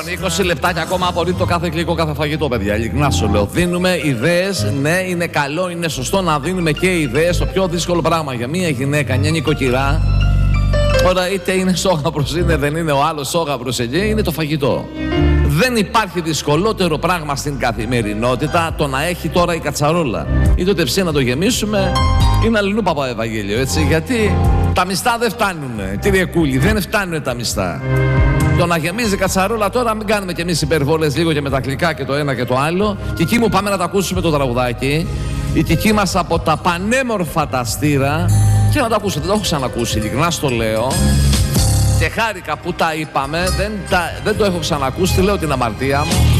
20 λεπτάκια ακόμα απορρίπτω το κάθε γλυκό, κάθε φαγητό, παιδιά. Ειλικρινά σου λέω. Δίνουμε ιδέες. Ναι, είναι καλό, είναι σωστό να δίνουμε και ιδέες. Το πιο δύσκολο πράγμα για μια γυναίκα, μια νοικοκυρά. Τώρα, είτε είναι σόγαυρος, είτε δεν είναι ο άλλος σόγαυρος εκεί, είναι το φαγητό. Δεν υπάρχει δυσκολότερο πράγμα στην καθημερινότητα το να έχει τώρα η κατσαρόλα. Ή το τεψί να το γεμίσουμε, είναι αλληνού Παπαευαγγέλιο, έτσι. Γιατί τα μιστά δεν φτάνουνε, κύριε Κούλη, δεν φτάνουνε τα μιστά. Το να γεμίζει κατσαρόλα τώρα, μην κάνουμε κι εμείς υπερβόλες λίγο και με τα γλυκά και το ένα και το άλλο. Κική μου, πάμε να τα ακούσουμε το τραγουδάκι. Η Κική μας από τα πανέμορφα τα Στήρα. Και να το ακούσετε, δεν το έχω ξανακούσει, ειλικρινά στο λέω. Και χάρηκα που τα είπαμε, δεν το έχω ξανακούσει, τη λέω την αμαρτία μου.